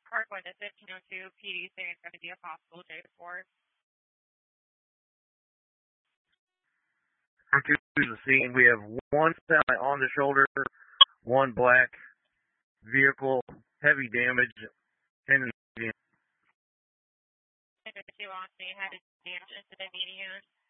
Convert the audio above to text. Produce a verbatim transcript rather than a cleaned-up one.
Parkland to fifteen oh two, P D saying it's going to be a possible J four. To the scene, we have one semi on the shoulder, one black vehicle, heavy damage, and an two on scene had a damage into the median.